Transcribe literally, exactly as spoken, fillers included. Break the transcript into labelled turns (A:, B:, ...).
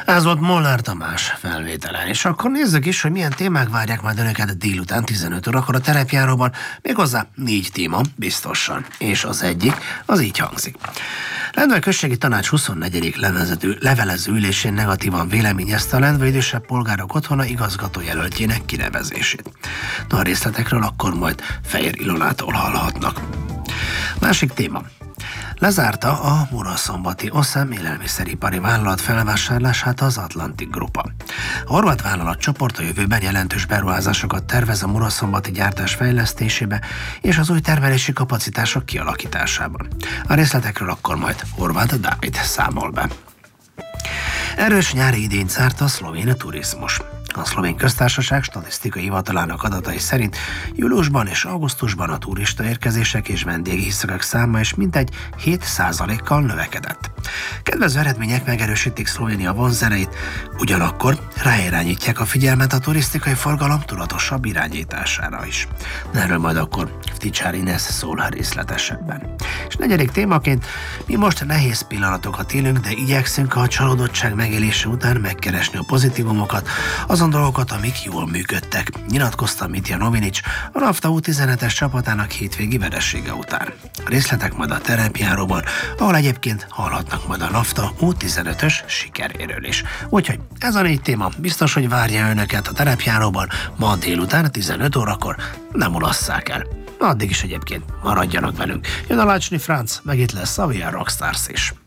A: Ez volt Molnár Tamás felvétele, és akkor nézzük is, hogy milyen témák várják majd önöket délután tizenöt órakor a terepjáróban, méghozzá négy téma biztosan, és az egyik az így hangzik. Lendvai Községi Tanács huszonnegyedik levezető, levelező ülésén negatívan véleményezte a Lendvai Idősebb Polgárok Otthona igazgatójelöltjének kinevezését. Na, a részletekről akkor majd Fejér Ilonától hallhatnak. Másik téma. Lezárta a Muraszombati Oszem élelmiszeripari vállalat felvásárlását az Atlantic Grupa. A horvát vállalatcsoport a jövőben jelentős beruházásokat tervez a muraszombati gyártás fejlesztésébe és az új termelési kapacitások kialakításában. A részletekről akkor majd Horváth Dávid számol be. Erős nyári idényt zárt a szlovén turizmus. A Szlovén Köztársaság statisztikai hivatalának adatai szerint júliusban és augusztusban a turista érkezések és vendégészakák száma is mintegy hét százalékkal növekedett. Kedvező eredmények megerősítik Szlovénia vonzereit, ugyanakkor ráirányítják a figyelmet a turisztikai forgalom tudatosabb irányítására is. Erről majd akkor Ticsár Inez szól részletesebben. És negyedik témaként, mi most nehéz pillanatokat élünk, de igyekszünk a csalódottság megélése után megkeresni a pozitívumokat, azon dolgokat, amik jól működtek, nyilatkozta Mitja Novinics, a NAFTA U tizenhetes csapatának hétvégi veresége után. A részletek majd a terepjáróban, ahol egyébként hallhatnak majd a NAFTA U tizenötös sikeréről is. Úgyhogy ez a négy téma biztos, hogy várja önöket a terepjáróban ma délután tizenöt órakor, nem ulasszák el. Addig is egyébként maradjanak velünk. Jön a Lácsni Franc, meg itt lesz a We Are Rockstars is.